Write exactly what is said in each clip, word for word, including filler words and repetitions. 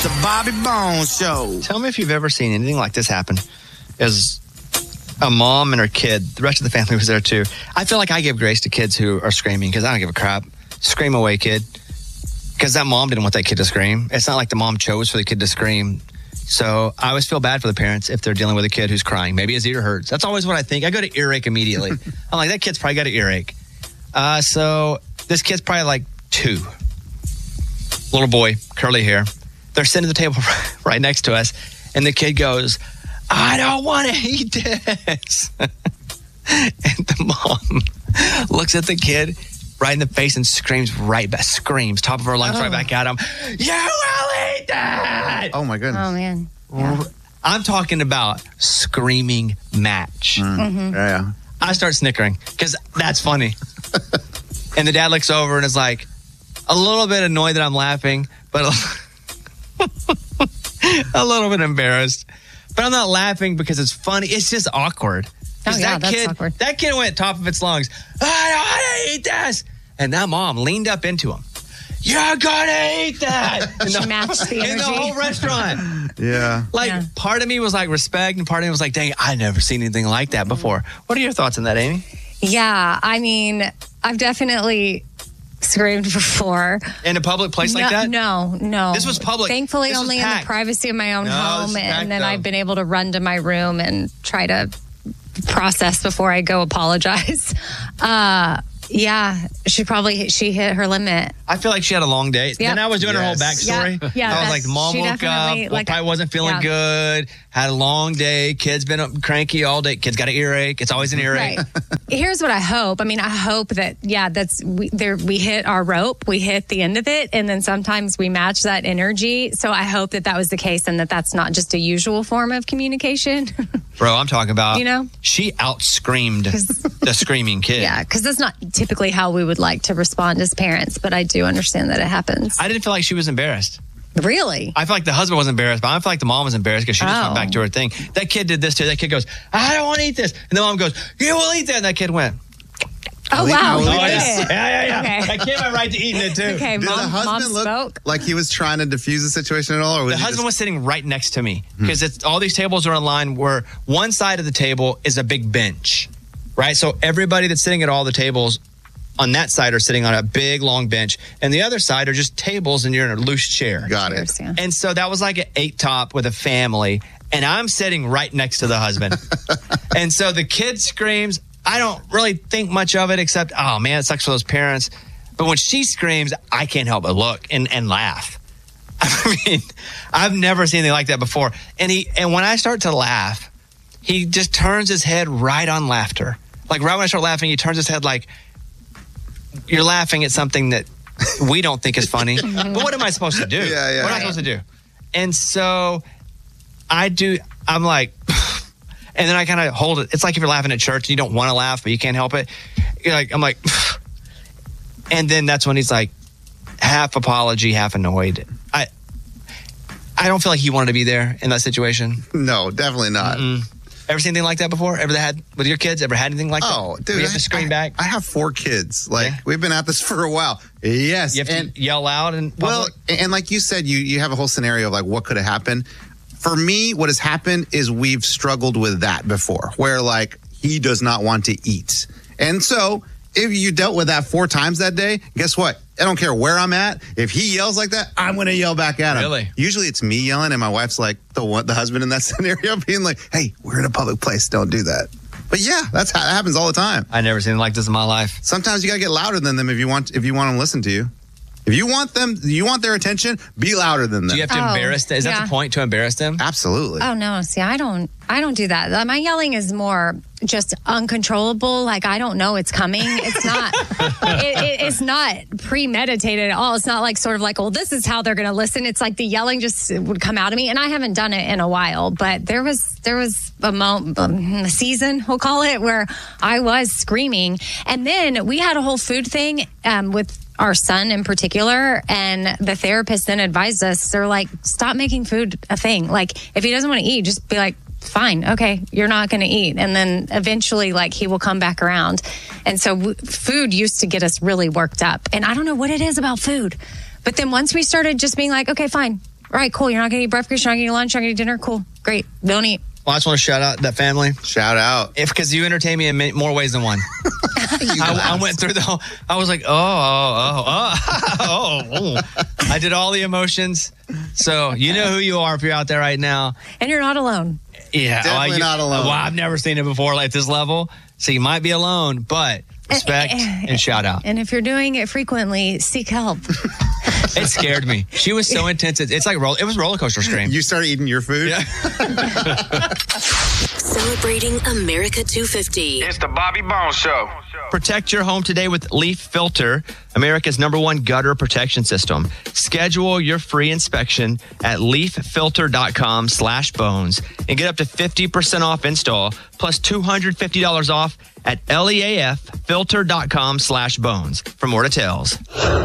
The Bobby Bones Show. Tell me if you've ever seen anything like this happen. As a mom and her kid, the rest of the family was there too. I feel like I give grace to kids who are screaming because I don't give a crap. Scream away, kid. Because that mom didn't want that kid to scream. It's not like the mom chose for the kid to scream. So I always feel bad for the parents if they're dealing with a kid who's crying. Maybe his ear hurts. That's always what I think. I go to earache immediately. I'm like, that kid's probably got an earache. Uh, so this kid's probably like two. Little boy, curly hair. They're sitting at the table right next to us. And the kid goes, I don't want to eat this. And the mom looks at the kid right in the face and screams right back, screams, top of her lungs, oh. right back at him. You will eat that! Oh, my goodness. Oh, man. Yeah. I'm talking about screaming match. Mm. Mm-hmm. Yeah. I start snickering because that's funny. And the dad looks over and is like a little bit annoyed that I'm laughing, but a little bit embarrassed. But I'm not laughing because it's funny. It's just awkward. Oh, yeah, that that's kid, awkward. That kid went top of its lungs. I don't want to eat this. And that mom leaned up into him. You're going to eat that. She the, matched the energy. In the whole restaurant. Yeah. Like, yeah. part of me was like respect, and part of me was like, dang, I've never seen anything like that before. What are your thoughts on that, Amy? Yeah, I mean, I've definitely screamed before. In a public place no, like that? No, no. This was public. Thankfully, this only in the privacy of my own no, home. packed, And then though. I've been able to run to my room and try to process before I go apologize. Uh, yeah, she probably, she hit her limit. I feel like she had a long day. Yep. Then I was doing Yes. her whole backstory. Yeah, yeah, I was like, mom she woke up, definitely, well, like, probably wasn't feeling yeah. good, had a long day, kid's been up cranky all day, kid's got an earache, it's always an earache. Right. Here's what I hope. I mean, I hope that, yeah, that's, we, there, we hit our rope, we hit the end of it, and then sometimes we match that energy. So I hope that that was the case and that that's not just a usual form of communication. Bro, I'm talking about, You know? she out-screamed the screaming kid. Yeah, because that's not typically how we would like to respond as parents, but I do understand that it happens. I didn't feel like she was embarrassed. Really? I feel like the husband was embarrassed, but I feel like the mom was embarrassed because she just Oh. went back to her thing. That kid did this too. That kid goes, I don't want to eat this. And the mom goes, you will eat that. And that kid went, Oh, I'll eat- wow. I'll he eat did this. it. yeah, yeah, yeah. Okay. That kid went right to eating it too. Okay, Did mom, the mom husband look spoke. like he was trying to diffuse the situation at all? Or was The he husband just- was sitting right next to me because it's all these tables are in line where one side of the table is a big bench, right? So everybody that's sitting at all the tables on that side are sitting on a big long bench, and the other side are just tables, and you're in a loose chair. Got it. Cheers, yeah. And so that was like an eight top with a family, and I'm sitting right next to the husband. And so the kid screams. I don't really think much of it except, oh man, it sucks for those parents. But when she screams, I can't help but look and, and laugh. I mean, I've never seen anything like that before. And he and when I start to laugh, he just turns his head right on laughter. Like right when I start laughing, he turns his head like, you're laughing at something that we don't think is funny. But what am I supposed to do? Yeah, yeah. What am I supposed to do? And so I do, I'm like, and then I kind of hold it. It's like if you're laughing at church and you don't want to laugh, but you can't help it. You're like, I'm like, and then that's when he's like, half apology, half annoyed. I, I don't feel like he wanted to be there in that situation. No, definitely not. Mm-mm. Ever seen anything like that before? Ever had with your kids? Ever had anything like Oh, that? dude. You have I- to scream I, back. I have four kids. Like, Yeah. we've been at this for a while. Yes. You have to and, yell out and well, and like you said, you, you have a whole scenario of like what could have happened. For me, what has happened is we've struggled with that before, where like he does not want to eat. And so if you dealt with that four times that day, guess what? I don't care where I'm at. If he yells like that, I'm going to yell back at him. Really? Usually it's me yelling and my wife's like the one, the husband in that scenario being like, hey, we're in a public place. Don't do that. But yeah, that's how that happens all the time. I never seen anything like this in my life. Sometimes you got to get louder than them if you want if you want them to listen to you. If you want them, you want their attention, be louder than them. Do you have to Oh, embarrass them? Is that yeah. the point, to embarrass them? Absolutely. Oh no, see, I don't I don't do that. My yelling is more just uncontrollable. Like I don't know it's coming. It's not it, it, it's not premeditated at all. It's not like sort of like, well, this is how they're going to listen. It's like the yelling just would come out of me, and I haven't done it in a while, but there was there was a moment, a season, we'll call it, where I was screaming. And then we had a whole food thing um, with our son in particular, and the therapist then advised us, they're like, stop making food a thing. Like if he doesn't want to eat, just be like, fine, okay, you're not going to eat. And then eventually like he will come back around. And so w- food used to get us really worked up, and I don't know what it is about food, but then once we started just being like, okay, fine, All right, cool. You're not going to eat breakfast. You're not going to eat lunch. You're not going to eat dinner. Cool. Great. Don't eat. Well, I just want to shout out that family. Shout out. If because you entertain me in many, more ways than one. I, I went through the whole, I was like, oh, oh, oh, oh, oh. I did all the emotions. So you know who you are if you're out there right now. And you're not alone. Yeah. Definitely well, you, not alone. Well, I've never seen it before like this level. So you might be alone, but respect and shout out. And if you're doing it frequently, seek help. It scared me. She was so intense. It's, it's like, roll, it was roller coaster scream. You started eating your food? Yeah. Celebrating America two fifty. It's the Bobby Bones Show. Protect your home today with Leaf Filter, America's number one gutter protection system. Schedule your free inspection at leaffilter.com slash bones and get up to fifty percent off install plus two hundred fifty dollars off at leaffilter.com slash bones for more details.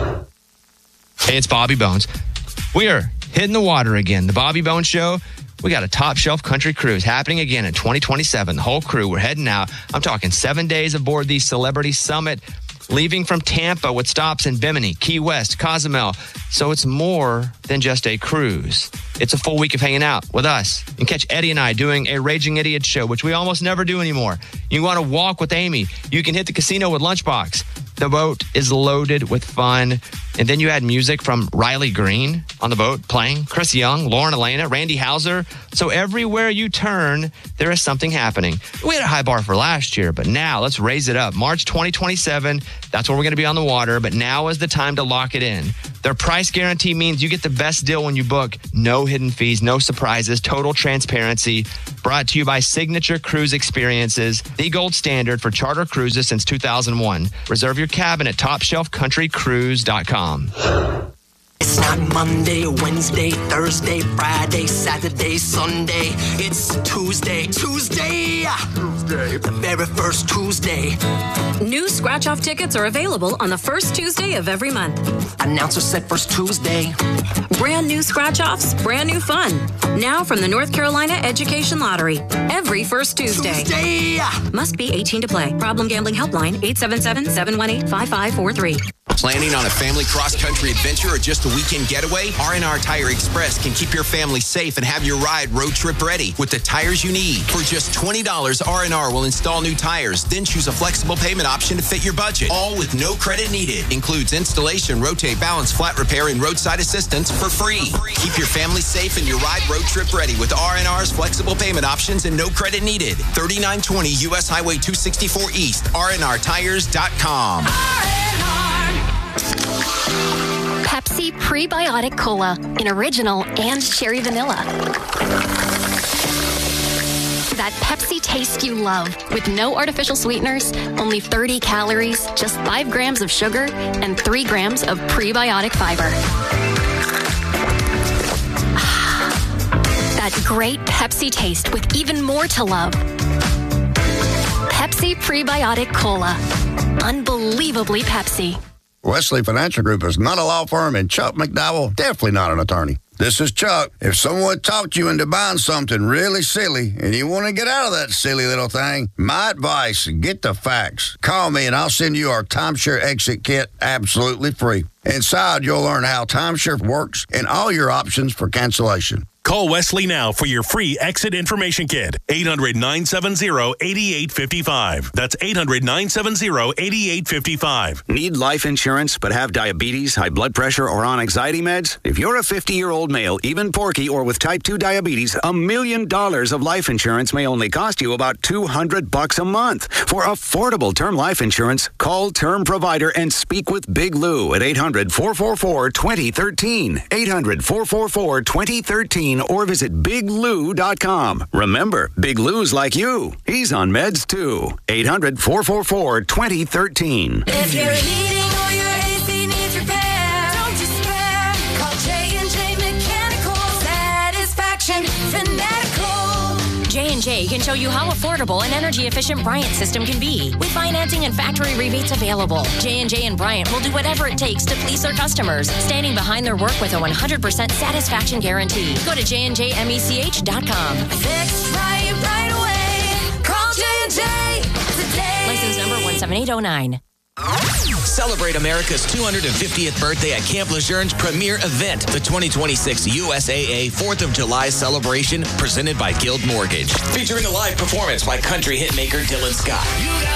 Hey, it's Bobby Bones. We are hitting the water again. The Bobby Bones Show. We got a top shelf country cruise happening again in twenty twenty-seven. The whole crew, we're heading out. I'm talking seven days aboard the Celebrity Summit, leaving from Tampa with stops in Bimini, Key West, Cozumel. So it's more than just a cruise. It's a full week of hanging out with us. And catch Eddie and I doing a Raging Idiot show, which we almost never do anymore. You want to walk with Amy. You can hit the casino with Lunchbox. The boat is loaded with fun. And then you had music from Riley Green on the boat playing, Chris Young, Lauren Elena, Randy Houser. So everywhere you turn, there is something happening. We had a high bar for last year, but now let's raise it up. March twenty twenty-seven, that's when we're going to be on the water, but now is the time to lock it in. Their price guarantee means you get the best deal when you book. No hidden fees, no surprises, total transparency. Brought to you by Signature Cruise Experiences, the gold standard for charter cruises since two thousand one. Reserve your cabin at top shelf country cruise dot com. It's not Monday, Wednesday, Thursday, Friday, Saturday, Sunday. It's Tuesday, Tuesday, Tuesday, the very first Tuesday. New scratch-off tickets are available on the first Tuesday of every month. Announcer said first Tuesday. Brand new scratch-offs, brand new fun. Now from the North Carolina Education Lottery. Every first Tuesday. Tuesday. Must be eighteen to play. Problem gambling helpline eight seven seven, seven one eight, five five four three. Planning on a family cross-country adventure or just a weekend getaway? R and R Tire Express can keep your family safe and have your ride road trip ready with the tires you need. For just twenty dollars, R and R will install new tires, then choose a flexible payment option to fit your budget. All with no credit needed. Includes installation, rotate, balance, flat repair, and roadside assistance for free. Keep your family safe and your ride road trip ready with R and R's flexible payment options and no credit needed. thirty-nine twenty U S Highway two sixty-four East, R and R tires dot com. Pepsi Prebiotic Cola in original and cherry vanilla. That Pepsi taste you love with no artificial sweeteners, only thirty calories, just five grams of sugar, and three grams of prebiotic fiber. That great Pepsi taste with even more to love. Pepsi Prebiotic Cola. Unbelievably Pepsi. Wesley Financial Group is not a law firm, and Chuck McDowell, definitely not an attorney. This is Chuck. If someone talked you into buying something really silly and you want to get out of that silly little thing, my advice, get the facts. Call me and I'll send you our timeshare exit kit absolutely free. Inside, you'll learn how timeshare works and all your options for cancellation. Call Wesley now for your free exit information kit. eight hundred, nine seven zero, eight eight five five. That's eight hundred, nine seven zero, eight eight five five. Need life insurance but have diabetes, high blood pressure, or on anxiety meds? If you're a fifty-year-old male, even porky, or with type two diabetes, a million dollars of life insurance may only cost you about two hundred bucks a month. For affordable term life insurance, call Term Provider and speak with Big Lou at eight hundred, four four four, two zero one three. eight hundred, four four four, two zero one three. Or visit big lou dot com. Remember, Big Lou's like you. He's on meds too. eight hundred, four four four, two zero one three. If you're heating or your A C needs repair, don't despair. Call J and J Mechanical Satisfaction Fanatical. J and J can show you how affordable an energy-efficient Bryant system can be. With financing and factory rebates available, J and J and Bryant will do whatever it takes to please their customers, standing behind their work with a one hundred percent satisfaction guarantee. Go to j and j mech dot com. Fixed right, right away. Call J and J today. License number one seven eight zero nine. Celebrate America's two hundred fiftieth birthday at Camp Lejeune's premier event, the twenty twenty-six U S A A fourth of July celebration, presented by Guild Mortgage. Featuring a live performance by country hitmaker Dylan Scott.